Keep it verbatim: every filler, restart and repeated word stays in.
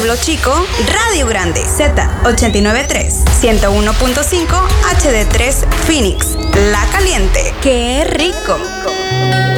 Pueblo Chico, Radio Grande, Z ochenta y nueve punto tres, ciento uno punto cinco, H D tres Phoenix, La Caliente. ¡Qué rico!